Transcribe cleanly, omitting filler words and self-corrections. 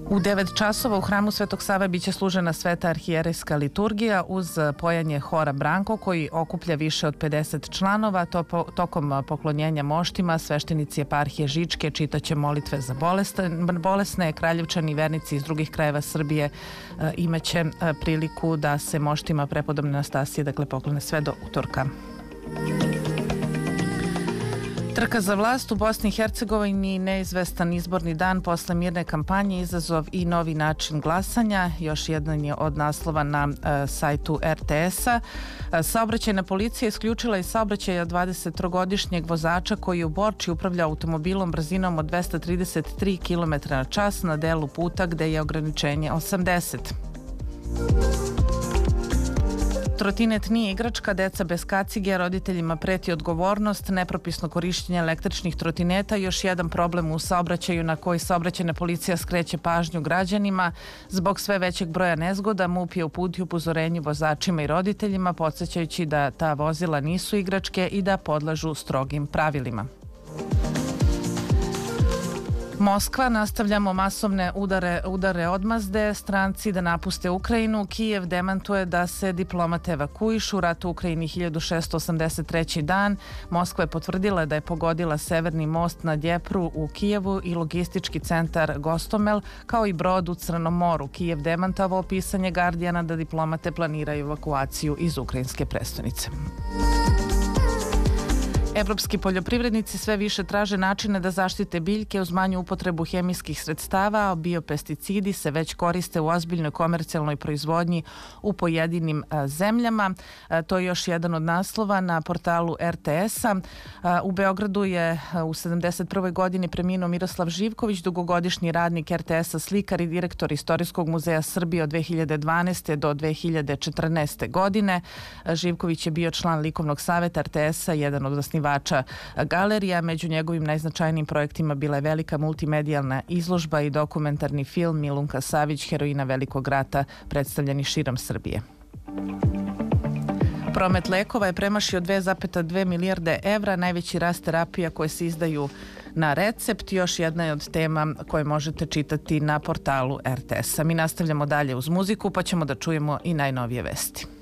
U 9 časova u hramu Svetog Save biće služena sveta arhijerejska liturgija uz pojanje hora Branko koji okuplja više od 50 članova. Tokom poklonjenja moštima sveštenici eparhije Žičke čitaće molitve za bolesne. Kraljevčani i vernici iz drugih krajeva Srbije imaće priliku da se moštima prepodobne Anastasije poklone sve do utorka. Trka za vlast u Bosni i Hercegovini, neizvestan izborni dan posle mirne kampanje, izazov i novi način glasanja. Još jedan je od naslova na sajtu RTS-a. Saobraćajna policija isključila iz saobraćaja 23-godišnjeg vozača koji u Borči upravlja automobilom brzinom od 233 km/h na delu puta gde je ograničenje 80. Trotinet nije igračka, deca bez kacige, roditeljima preti odgovornost, nepropisno korištenje električnih trotineta, još jedan problem u saobraćaju na koji saobraćajna policija skreće pažnju građanima. Zbog sve većeg broja nezgoda, MUP je uputio upozorenje vozačima i roditeljima, podsjećajući da ta vozila nisu igračke i da podležu strogim pravilima. Moskva, nastavljamo masovne udare odmazde, stranci da napuste Ukrajinu. Kijev demantuje da se diplomate evakuišu. Rat u Ukrajini 1683. dan. Moskva je potvrdila da je pogodila severni most na Djepru u Kijevu i logistički centar Gostomel, kao i brod u Crnom moru. Kijev demantovao pisanje Guardiana da diplomate planiraju evakuaciju iz ukrajinske prestonice. Evropski poljoprivrednici sve više traže načine da zaštite biljke uz manju upotrebu hemijskih sredstava, a biopesticidi se već koriste u ozbiljnoj komercijalnoj proizvodnji u pojedinim zemljama. To je još jedan od naslova na portalu RTS-a. U Beogradu je u 71. godini preminuo Miroslav Živković, dugogodišnji radnik RTS-a, slikar i direktor Istorijskog muzeja Srbije od 2012. do 2014. godine. Živković je bio član likovnog saveta RTS-a, jedan od osnivača galerija. Među njegovim najznačajnijim projektima bila je velika multimedijalna izložba i dokumentarni film Milunka Savić, heroina Velikog rata, predstavljeni širom Srbije. Promet lekova je premašio 2,2 milijarde evra, najveći rast terapija koje se izdaju na recept. Još jedna je od tema koje možete čitati na portalu RTS-a. Mi nastavljamo dalje uz muziku, pa ćemo da čujemo i najnovije vesti.